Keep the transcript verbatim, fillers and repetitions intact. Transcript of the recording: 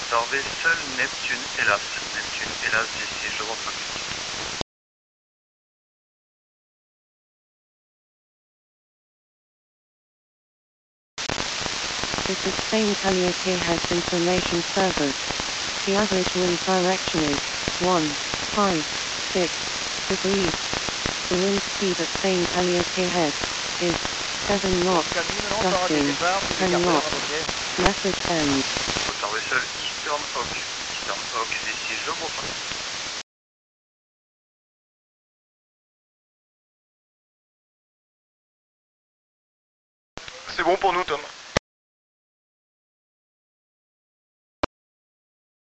Observez seul Neptune, hélas. Neptune, hélas, ici, je reprends. This is Spain Calliope Head Information Service. The average wind direction is one five six degrees. The wind speed at Spain Calliope Head is seven knots, gusting ten knots. Message ends. Observez seul Eastern Hawk. Eastern Hawk, ici, je reprends. C'est bon pour nous, Tom.